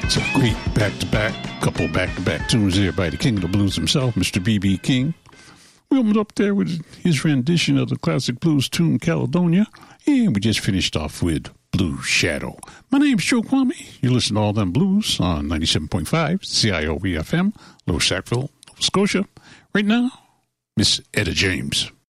Some great couple back-to-back tunes there by the king of the blues himself, Mr. B.B. King. We opened up there with his rendition of the classic blues tune Caledonia, and we just finished off with Blue Shadow. My name's Joe Kwame. You listen to All Them Blues on 97.5 CIOB FM, Lower Sackville, Nova Scotia. Right now, Miss Etta James.